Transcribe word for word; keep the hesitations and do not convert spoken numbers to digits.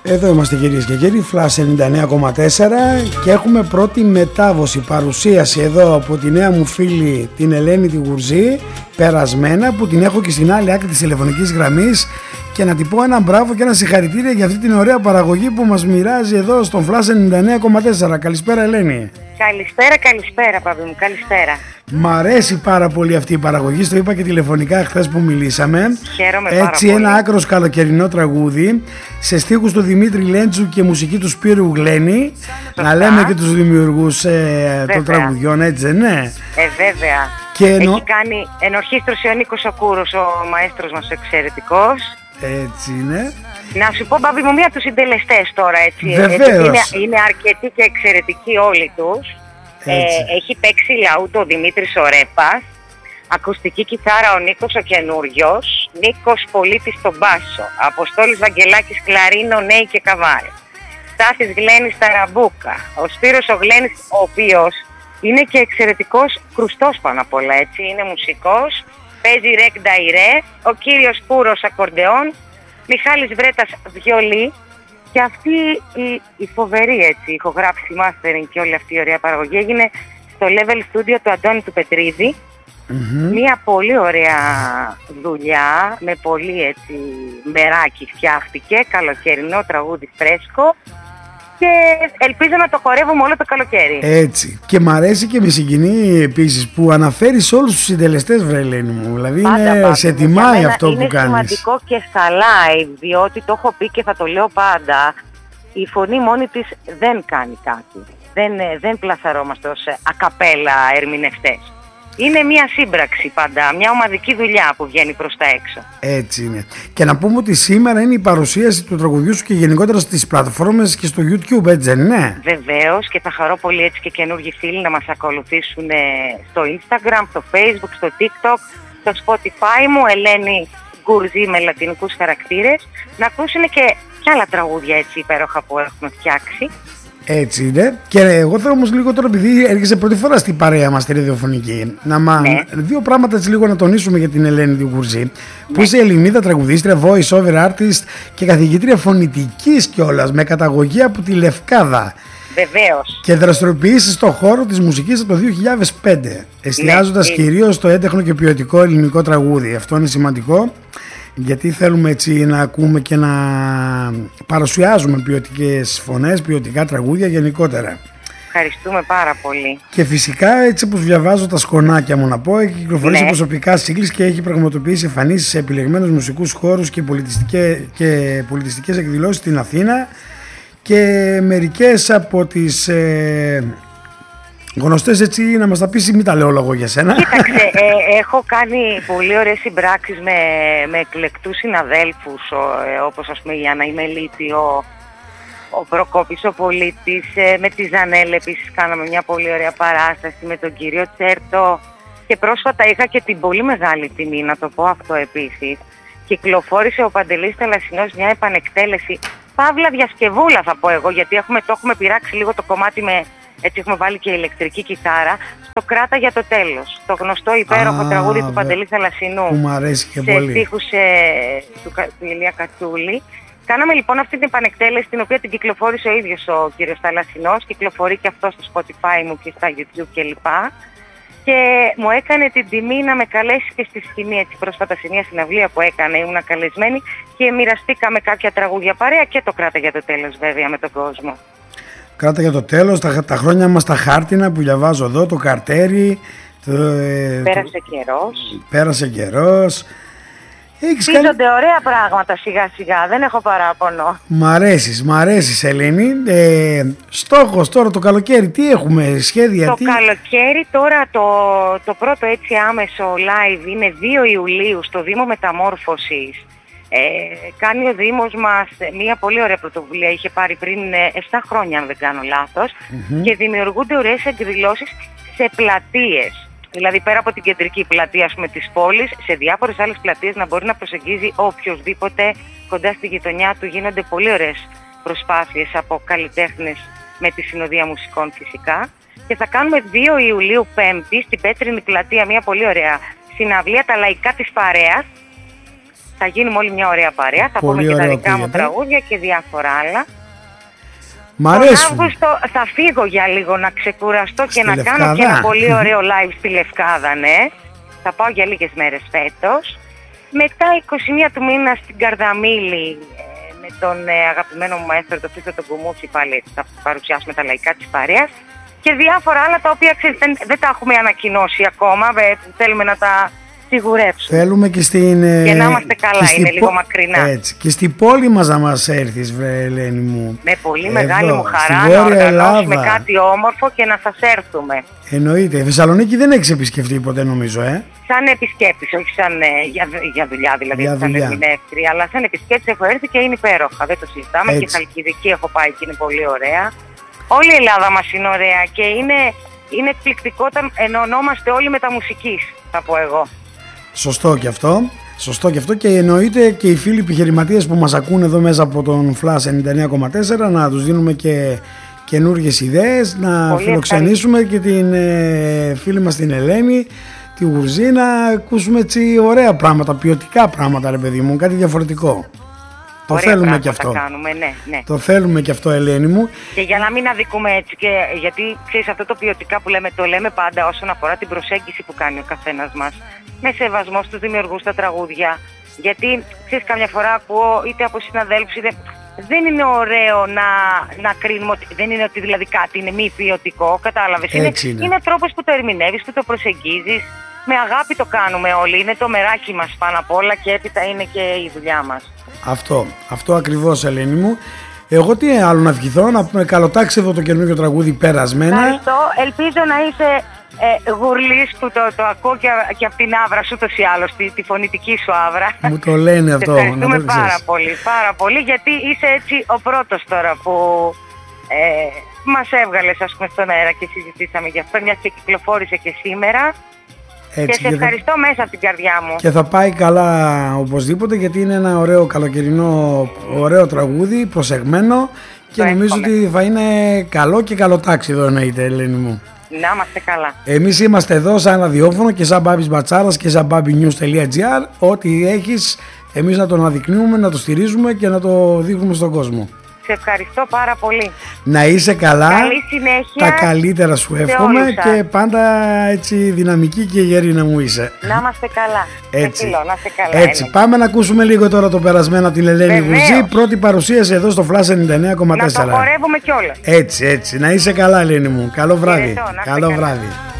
Εδώ είμαστε κυρίες και κύριοι, Flash ενενήντα εννέα κόμμα τέσσερα και έχουμε πρώτη μετάδοση, παρουσίαση εδώ από τη νέα μου φίλη την Ελένη τη Γουρζή, περασμένα, που την έχω και στην άλλη άκρη της τηλεφωνικής γραμμής, και να την πω ένα μπράβο και ένα συγχαρητήρια για αυτή την ωραία παραγωγή που μας μοιράζει εδώ στον Flash ενενήντα εννέα κόμμα τέσσερα. Καλησπέρα Ελένη. Καλησπέρα, καλησπέρα Παύλο μου, καλησπέρα. Μ' αρέσει πάρα πολύ αυτή η παραγωγή, στο είπα και τηλεφωνικά χθες που μιλήσαμε. Χαίρομαι Έτσι, πάρα πολύ. ένα άκρος καλοκαιρινό τραγούδι σε στίχους του Δημήτρη Λέντζου και μουσική του Σπύρου Γλένη. Σωστά. Να λέμε και τους δημιουργούς ε, των τραγουδιών, έτσι ναι. Ε, βέβαια. Και ενο... Έχει κάνει ενορχήστρωση ο Νίκος ο Κούρος, ο μαέστρος μας ο εξαιρετικός. Έτσι είναι. Να σου πω Παύλο μου, μία από τους συντελεστές τώρα, έτσι. Βεβαίως. Είναι, είναι αρκετοί και εξαιρετικοί όλοι τους. Ε, έχει παίξει λαούτο ο Δημήτρης ο Ρέπας, ακουστική κιθάρα ο Νίκος ο Καινούριος, Νίκος Πολίτης στον μπάσο, Αποστόλης Βαγγελάκης κλαρίνο, νέι και καβάλ, Στάθης Γλένης ταραμπούκα, ο Σπύρος ο Γλένης, ο οποίος είναι και εξαιρετικός κρουστός πάνω απ' όλα, έτσι, είναι μουσικός, παίζει ρεκ νταϊρέ, ο κύριος Πούρος ακορντεόν, Μιχάλης Βρέτας βιολί. Και αυτή η, η φοβερή έτσι, ηχογράφηση, mastering και όλη αυτή η ωραία παραγωγή έγινε στο Level Studio του Αντώνη του Πετρίδη. Mm-hmm. Μια πολύ ωραία δουλειά, με πολύ έτσι μεράκι φτιάχτηκε, καλοκαιρινό τραγούδι φρέσκο και ελπίζω να το χορεύουμε όλο το καλοκαίρι. Έτσι. Και μ' αρέσει και με συγκινεί επίσης που αναφέρεις όλους τους συντελεστές, βρε Ελένη μου. Δηλαδή πάντα, είναι, πάντα, σε τιμάει αυτό που κάνεις. Είναι σημαντικό και στα live, διότι το έχω πει και θα το λέω πάντα, η φωνή μόνη της δεν κάνει κάτι. Δεν, δεν πλασαρώμαστε ως ακαπέλα ερμηνευτές. Είναι μια σύμπραξη πάντα, μια ομαδική δουλειά που βγαίνει προς τα έξω. Έτσι είναι. Και να πούμε ότι σήμερα είναι η παρουσίαση του τραγουδιού σου και γενικότερα στις πλατφόρμες και στο YouTube, έτσι δεν είναι? Βεβαίως, και θα χαρώ πολύ έτσι και καινούργιοι φίλοι να μας ακολουθήσουν στο Instagram, στο Facebook, στο TikTok, στο Spotify μου, Ελένη Γκουρζή με λατινικούς χαρακτήρες, να ακούσουν και, και άλλα τραγούδια έτσι υπέροχα που έχουμε φτιάξει. Έτσι είναι. Και εγώ θέλω όμως λίγο τώρα, επειδή έρχεσαι πρώτη φορά στην παρέα μας τη ραδιοφωνική, να μα... ναι. δύο πράγματα έτσι λίγο να τονίσουμε για την Ελένη τη Γουρζή, ναι. που είσαι Ελληνίδα τραγουδίστρια, voice over artist και καθηγήτρια φωνητικής κιόλας, με καταγωγή από τη Λευκάδα. Βεβαίως. Και δραστηριοποιήσεις στον χώρο της μουσικής από το δύο χιλιάδες πέντε, εστιάζοντας ναι. κυρίως στο έντεχνο και ποιοτικό ελληνικό τραγούδι. Αυτό είναι σημαντικό, γιατί θέλουμε έτσι να ακούμε και να παρουσιάζουμε ποιοτικές φωνές, ποιοτικά τραγούδια γενικότερα. Ευχαριστούμε πάρα πολύ. Και φυσικά, έτσι όπως διαβάζω τα σκονάκια μου να πω, έχει κυκλοφορήσει ναι. προσωπικά σύγκληση και έχει πραγματοποιήσει εμφανίσεις σε επιλεγμένους μουσικούς χώρους και πολιτιστικές, και πολιτιστικές εκδηλώσεις στην Αθήνα, και μερικές από τις ε, γνωστές, έτσι, να μας τα πεις, μην τα λέω λόγο για σένα. Κοίταξε, ε, έχω κάνει πολύ ωραίες συμπράξεις με, με εκλεκτούς συναδέλφους, ε, όπως ας πούμε η Άννα η Μελίτη, ο, ο Προκόπης ο Πολίτης, ε, με τη Ζανέλ επίσης κάναμε μια πολύ ωραία παράσταση, με τον κύριο Τσέρτο, και πρόσφατα είχα και την πολύ μεγάλη τιμή, να το πω αυτό επίσης. Κυκλοφόρησε ο Παντελής Θαλασσινός μια επανεκτέλεση, παύλα διασκευούλα θα πω εγώ, γιατί έχουμε, το έχουμε πειράξει λίγο το κομμάτι με... Έτσι έχουμε βάλει και ηλεκτρική κιθάρα στο Κράτα για το τέλος. Το γνωστό υπέροχο Α, τραγούδι του Παντελή Θαλασσινού. Που μου αρέσει και σε πολύ. Σε στίχους ε, του, του Ηλία Κατσούλη. Κάναμε λοιπόν αυτή την επανεκτέλεση, την οποία την κυκλοφόρησε ο ίδιος ο κύριος Θαλασσινός. Κυκλοφορεί και αυτό στο Spotify μου και στα YouTube κλπ. Και μου έκανε την τιμή να με καλέσει και στη σκηνή, έτσι, πρόσφατα σε μια συναυλία που έκανε. Ήμουν καλεσμένη και μοιραστήκαμε κάποια τραγούδια παρέα και το Κράτα για το τέλος βέβαια με τον κόσμο. Κράτα για το τέλος, τα, τα χρόνια μας τα χάρτινα που διαβάζω εδώ, το καρτέρι. Το, ε, πέρασε το, καιρός. Πέρασε καιρός. Πίζονται κάνει... ωραία πράγματα σιγά σιγά, δεν έχω παράπονο. Μ' αρέσεις, μ' αρέσεις Ελένη. Ε, στόχος τώρα το καλοκαίρι, τι έχουμε, σχέδια? Το τι... καλοκαίρι τώρα το, το πρώτο έτσι άμεσο live είναι δύο Ιουλίου στο Δήμο Μεταμόρφωσης. Ε, κάνει ο Δήμος μας μια πολύ ωραία πρωτοβουλία, είχε πάρει πριν επτά χρόνια αν δεν κάνω λάθος, mm-hmm. και δημιουργούνται ωραίες εκδηλώσεις σε πλατείες. Δηλαδή πέρα από την κεντρική πλατεία, ας πούμε, της πόλης, σε διάφορες άλλες πλατείες να μπορεί να προσεγγίζει οποιοσδήποτε κοντά στη γειτονιά του. Γίνονται πολύ ωραίες προσπάθειες από καλλιτέχνες με τη Συνοδεία Μουσικών φυσικά. Και θα κάνουμε δύο Ιουλίου Πέμπτη στην Πέτρινη Πλατεία μια πολύ ωραία συναυλία, τα λαϊκά της παρέας, Θα γίνουμε όλοι μια ωραία παρέα, θα Πολύ πούμε και τα ωραίο δικά μου ακούγεται. τραγούδια και διάφορα άλλα. Μ' αρέσουν. Τον Αύγουστο θα φύγω για λίγο να ξεκουραστώ και Στη να Λευκάδα. κάνω και ένα πολύ ωραίο live στη Λευκάδα, ναι. Θα πάω για λίγες μέρες φέτος. Μετά είκοσι μία του μήνα στην Καρδαμήλη ε, με τον ε, αγαπημένο μου μαέστρο, τον Χρήστο τον Κουμούτσι, πάλι θα παρουσιάσουμε τα λαϊκά της παρέας. Και διάφορα άλλα τα οποία ξέρεις, δεν, δεν τα έχουμε ανακοινώσει ακόμα, ε, θέλουμε να τα σιγουρεύσουμε. Θέλουμε και στην... Και να είμαστε καλά, είναι λίγο μακρινά. Έτσι. Και στην πόλη μας να μας έρθεις, βρε Ελένη μου. Με πολύ Εδώ, μεγάλη μου στη χαρά να Βόρεια οργανώσουμε Ελλάδα. κάτι όμορφο και να σας έρθουμε. Εννοείται. Η Θεσσαλονίκη δεν έχεις επισκεφτεί ποτέ νομίζω, ε. Σαν επισκέπτης, όχι σαν ε, για, για δουλειά δηλαδή, Για σαν δουλειά. ερμηνεύτρια, αλλά σαν επισκέπτης έχω έρθει και είναι υπέροχα, δεν το συζητάμε. Έτσι. Και Χαλκιδική έχω πάει και είναι πολύ ωραία. Όλη η Ελλάδα μας είναι ωραία και είναι, είναι εκπληκτικό όταν ενωνόμαστε όλοι με τα μουσικής, θα πω εγώ. Σωστό και αυτό. Σωστό και αυτό, και εννοείται και οι φίλοι επιχειρηματίες που μας ακούν εδώ μέσα από τον Flash ενενήντα εννέα κόμμα τέσσερα να τους δίνουμε και καινούργιες ιδέες, να Πολύ φιλοξενήσουμε και την ε, φίλη μας την Ελένη, τη Γουρζή, να ακούσουμε έτσι ωραία πράγματα, ποιοτικά πράγματα, ρε παιδί μου, κάτι διαφορετικό. Το Ωραία θέλουμε πράγματα και αυτό. κάνουμε, ναι, ναι. Το θέλουμε και αυτό, Ελένη μου. Και για να μην αδικούμε έτσι, και γιατί ξέρεις αυτό το ποιοτικά που λέμε, το λέμε πάντα όσον αφορά την προσέγγιση που κάνει ο καθένας μας. Με σεβασμό στους δημιουργούς τα τραγούδια. Γιατί ξέρεις, καμιά φορά ακούω είτε από συναδέλφους είτε. Δεν είναι ωραίο να, να κρίνουμε ότι δεν είναι ότι δηλαδή κάτι είναι μη ποιοτικό, κατάλαβες. Είναι, είναι. είναι τρόπος που το ερμηνεύεις, που το προσεγγίζεις. Με αγάπη το κάνουμε όλοι. Είναι το μεράκι μας πάνω απ' όλα και έπειτα είναι και η δουλειά μας. Αυτό, αυτό ακριβώς, Ελένη μου. Εγώ τι άλλο να ευχηθώ, να πούμε καλοτάξιδο το καινούργιο τραγούδι Περασμένα. Ευχαριστώ. Ελπίζω να είσαι ε, γουρλής που το, το ακούω και, και από την άβρα σου ούτως ή άλλως, τη, τη φωνητική σου άβρα. Μου το λένε αυτό. Σε ευχαριστούμε να το πάρα ξέρεις. πολύ, πάρα πολύ, γιατί είσαι έτσι ο πρώτος τώρα που ε, μας έβγαλες, ας πούμε, στον αέρα και συζητήσαμε γι' αυτό, μιας και κυκλοφόρησε και σήμερα. Έτσι, και σε θα... ευχαριστώ μέσα από την καρδιά μου. Και θα πάει καλά οπωσδήποτε, γιατί είναι ένα ωραίο καλοκαιρινό, ωραίο τραγούδι, προσεγμένο, και Το νομίζω εύχομαι. ότι θα είναι καλό και καλοτάξιδο, εννοείται, Ελένη μου. Να είμαστε καλά. Εμείς είμαστε εδώ σαν ραδιόφωνο και σαν Μπάμπης Μπατσάρας και σαν babynews.gr. Ό,τι έχεις, εμείς να το αναδεικνύουμε, να το στηρίζουμε και να το δείχνουμε στον κόσμο. Σε ευχαριστώ πάρα πολύ. Να είσαι καλά. Καλή συνέχεια. Τα καλύτερα σου εύχομαι όλους σας. και πάντα έτσι δυναμική και γερή να μου είσαι. Να είμαστε καλά. Έτσι. Σε φιλώ, να είστε καλά. Έτσι, Έλλη. πάμε να ακούσουμε λίγο τώρα το περασμένο από την Ελένη Βεβαίως. Γουρζή. Πρώτη παρουσίαση εδώ στο Flash ενενήντα εννέα κόμμα τέσσερα. Να το χορεύουμε κιόλας. Έτσι, έτσι. Να είσαι καλά, Ελένη μου. Καλό βράδυ. Χαιρετώ, να είστε Καλό καλά. βράδυ.